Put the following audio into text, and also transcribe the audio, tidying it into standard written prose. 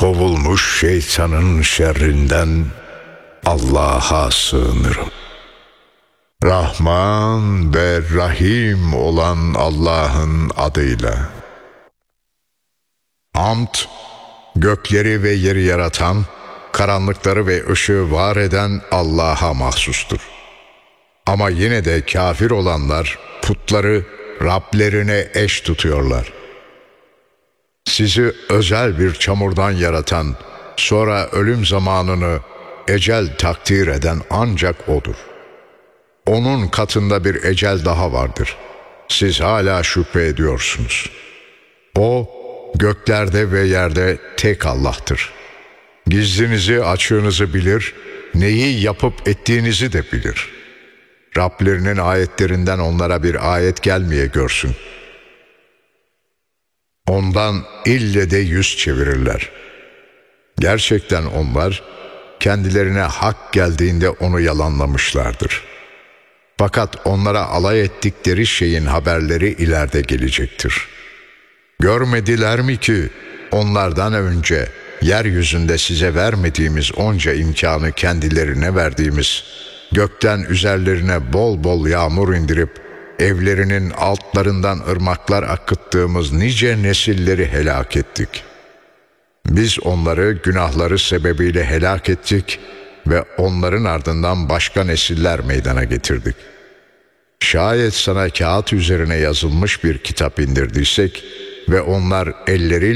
kovulmuş şeytanın şerrinden Allah'a sığınırım. Rahman ve Rahim olan Allah'ın adıyla. Hamd, gökleri ve yeri yaratan, karanlıkları ve ışığı var eden Allah'a mahsustur. Ama yine de kafir olanlar putları Rablerine eş tutuyorlar. Sizi özel bir çamurdan yaratan, sonra ölüm zamanını ecel takdir eden ancak O'dur. O'nun katında bir ecel daha vardır. Siz hala şüphe ediyorsunuz. O, göklerde ve yerde tek Allah'tır. Gizlinizi, açığınızı bilir, neyi yapıp ettiğinizi de bilir. Rablerinin ayetlerinden onlara bir ayet gelmeye görsün. Ondan ille de yüz çevirirler. Gerçekten onlar, kendilerine hak geldiğinde onu yalanlamışlardır. Fakat onlara alay ettikleri şeyin haberleri ileride gelecektir. Görmediler mi ki onlardan önce yeryüzünde size vermediğimiz onca imkanı kendilerine verdiğimiz, gökten üzerlerine bol bol yağmur indirip evlerinin altlarından ırmaklar akıttığımız nice nesilleri helak ettik. Biz onları günahları sebebiyle helak ettik ve onların ardından başka nesiller meydana getirdik. Şayet sana kağıt üzerine yazılmış bir kitap indirdiysek ve onlar elleriyle